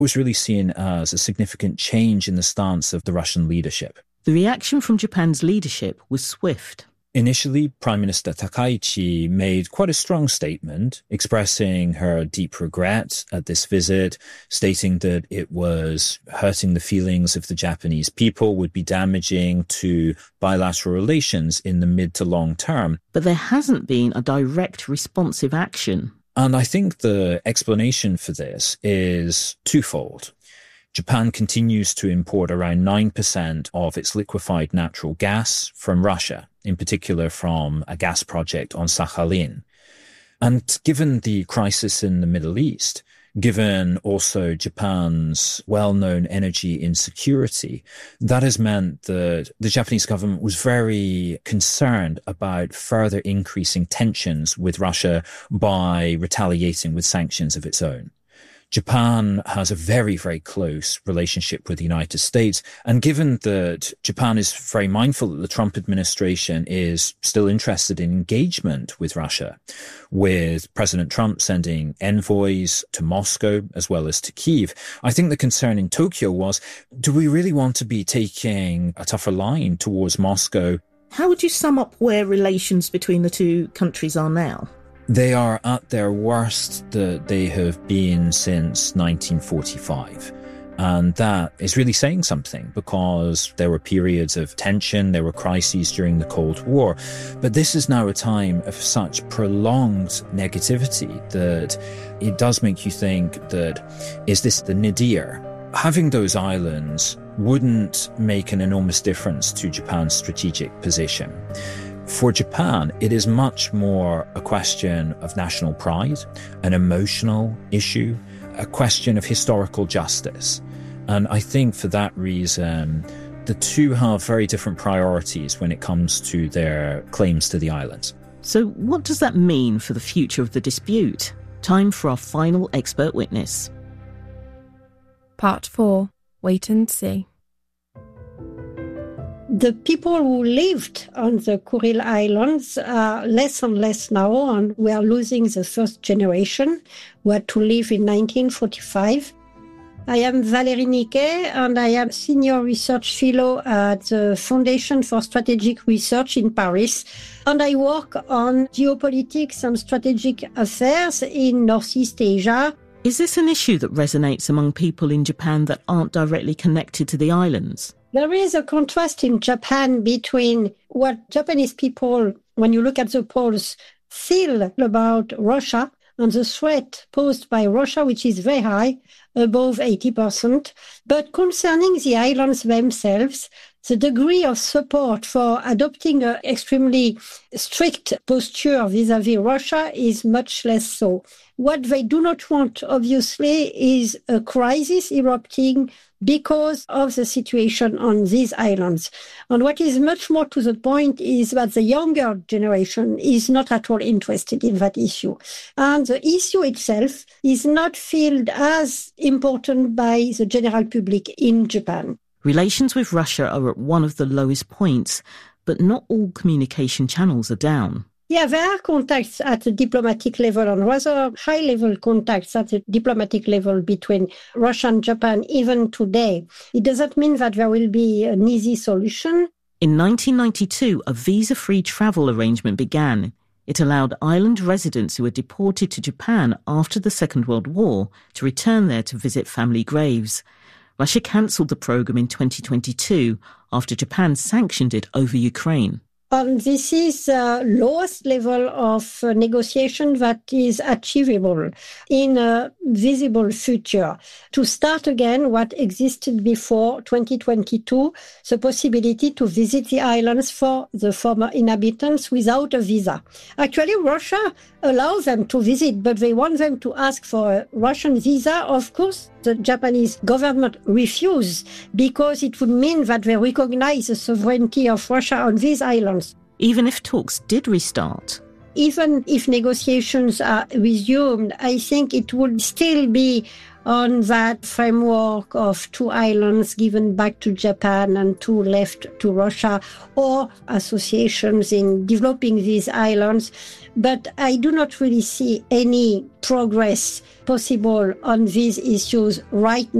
was really seen as a significant change in the stance of the Russian leadership. The reaction from Japan's leadership was swift. Initially, Prime Minister Takaichi made quite a strong statement expressing her deep regret at this visit, stating that it was hurting the feelings of the Japanese people, would be damaging to bilateral relations in the mid to long term. But there hasn't been a direct responsive action. And I think the explanation for this is twofold. Japan continues to import around 9% of its liquefied natural gas from Russia, in particular from a gas project on Sakhalin. And given the crisis in the Middle East, given also Japan's well-known energy insecurity, that has meant that the Japanese government was very concerned about further increasing tensions with Russia by retaliating with sanctions of its own. Japan has a very, very close relationship with the United States. And given that Japan is very mindful that the Trump administration is still interested in engagement with Russia, with President Trump sending envoys to Moscow as well as to Kyiv, I think the concern in Tokyo was, do we really want to be taking a tougher line towards Moscow? How would you sum up where relations between the two countries are now? They are at their worst that they have been since 1945. And that is really saying something, because there were periods of tension, there were crises during the Cold War. But this is now a time of such prolonged negativity that it does make you think that, is this the nadir? Having those islands wouldn't make an enormous difference to Japan's strategic position. For Japan, it is much more a question of national pride, an emotional issue, a question of historical justice. And I think for that reason, the two have very different priorities when it comes to their claims to the islands. So what does that mean for the future of the dispute? Time for our final expert witness. Part 4. Wait and see. The people who lived on the Kuril Islands are less and less now, and we are losing the first generation who had to live in 1945. I am Valérie Niquet, and I am Senior Research Fellow at the Foundation for Strategic Research in Paris, and I work on geopolitics and strategic affairs in Northeast Asia. Is this an issue that resonates among people in Japan that aren't directly connected to the islands? There is a contrast in Japan between what Japanese people, when you look at the polls, feel about Russia and the threat posed by Russia, which is very high, above 80%. But concerning the islands themselves, the degree of support for adopting an extremely strict posture vis-à-vis Russia is much less so. What they do not want, obviously, is a crisis erupting because of the situation on these islands. And what is much more to the point is that the younger generation is not at all interested in that issue. And the issue itself is not felt as important by the general public in Japan. Relations with Russia are at one of the lowest points, but not all communication channels are down. Yeah, there are contacts at the diplomatic level, and rather high-level contacts at the diplomatic level between Russia and Japan even today. It doesn't mean that there will be an easy solution. In 1992, a visa-free travel arrangement began. It allowed island residents who were deported to Japan after the Second World War to return there to visit family graves. Russia cancelled the programme in 2022 after Japan sanctioned it over Ukraine. This is the lowest level of negotiation that is achievable in a visible future. To start again what existed before 2022, the possibility to visit the islands for the former inhabitants without a visa. Actually, Russia allows them to visit, but they want them to ask for a Russian visa. Of course, the Japanese government refused because it would mean that they recognize the sovereignty of Russia on these islands. Even if talks did restart? Even if negotiations are resumed, I think it would still be on that framework of 2 islands given back to Japan and 2 left to Russia, or associations in developing these islands. But I do not really see any progress possible on these issues right now.